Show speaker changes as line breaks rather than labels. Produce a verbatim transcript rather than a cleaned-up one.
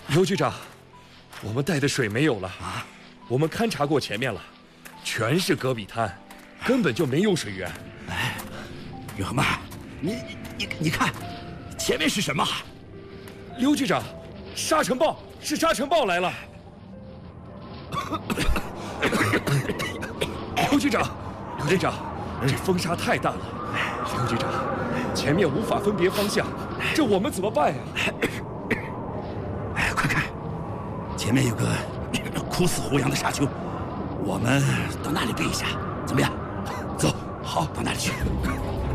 刘局长，我们带的水没有了啊！我们勘察过前面了，全是戈壁滩，根本就没有水源。
哎，远曼，你你你你看，前面是什么？
刘局长，沙尘暴，是沙尘暴来了。刘局长，刘局长，这风沙太大了。刘局长，前面无法分别方向，这我们怎么办呀？
哎，快看，前面有个枯死胡杨的沙丘，我们到那里避一下，怎么样？走，好，到那里去。